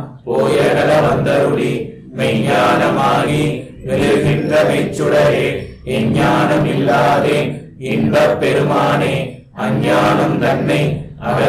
போயகல வந்தருளி மெய்ஞானமாகி வெளிர்கின்ற மெய்ச்சுடரே எஞ்ஞானம் இல்லாதே இன்பப் பெருமானே அஞ்ஞானம் தன்னை